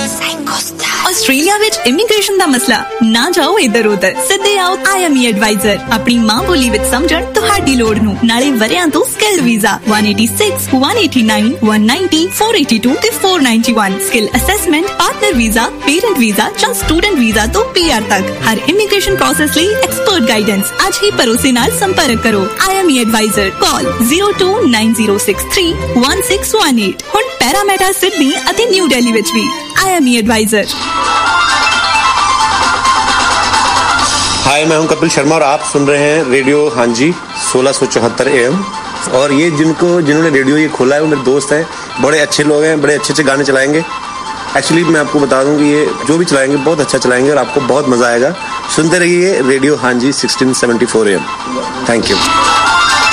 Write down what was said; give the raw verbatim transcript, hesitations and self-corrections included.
Australia ਵਿੱਚ immigration ਦਾ ਮਸਲਾ ਨਾ ਜਾਓ ਇੱਧਰ ਉੱਧਰ, ਸਿੱਧੇ ਆਓ ਆਈ ਐਮ ਈ ਐਡਵਾਈਜ਼ਰ। ਆਪਣੀ ਮਾਂ ਬੋਲੀ ਵਿੱਚ ਸਮਝਣ ਤੁਹਾਡੀ ਲੋੜ ਨੂੰ, ਨਾਲੇ ਵਰਿਆਂ ਤੋਂ ਸਕਿੱਲ ਵੀਜ਼ਾ ਇੱਕ ਸੌ ਛਿਆਸੀ, ਇੱਕ ਸੌ ਨੜਿਨਵੇਂ, ਇੱਕ ਸੌ ਨੱਬੇ, ਚਾਰ ਸੌ ਬਆਸੀ ਤੇ ਚਾਰ ਸੌ ਇਕਾਨਵੇਂ। Skill assessment, partner visa, parent visa ਜਾਂ ਸਟੂਡੈਂਟ ਵੀਜ਼ਾ ਤੋਂ ਪੀ ਆਰ ਤੱਕ ਹਰ ਇਮੀਗ੍ਰੇਸ਼ਨ ਪ੍ਰੋਸੈਸ ਲਈ ਐਕਸਪਰਟ ਗਾਈਡੈਂਸ। ਅੱਜ ਹੀ ਭਰੋਸੇ ਨਾਲ ਸੰਪਰਕ ਕਰੋ I M E advisor. Call zero two nine zero six three ਇੱਕ ਛੇ ਇੱਕ ਅੱਠ। ਹੁਣ ਪੈਰਾਮੈਟਾ ਸਿਡਨੀ ਅਤੇ ਨਿਊ ਦਿੱਲੀ ਵਿੱਚ ਵੀ आई एम ई एडवाइजर। हाय, मैं हूं कपिल शर्मा और आप सुन रहे हैं रेडियो हाँ जी सोलह सौ चौहत्तर ए एम। और ये जिनको जिन्होंने रेडियो ये खोला है वो मेरे दोस्त हैं, बड़े अच्छे लोग हैं, बड़े अच्छे अच्छे गाने चलाएंगे। एक्चुअली मैं आपको बता दूं कि ये जो भी चलाएंगे बहुत अच्छा चलाएंगे और आपको बहुत मजा आएगा। सुनते रहिए रेडियो हाँ जी sixteen seventy four A M. Thank you.